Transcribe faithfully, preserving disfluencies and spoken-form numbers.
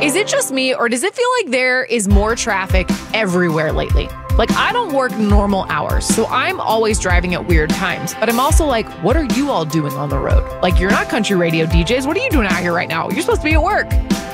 Is it just me, or does it feel like there is more traffic everywhere lately? Like, I don't work normal hours, so I'm always driving at weird times. But I'm also like, what are you all doing on the road? Like, you're not country radio D Js. What are you doing out here right now? You're supposed to be at work.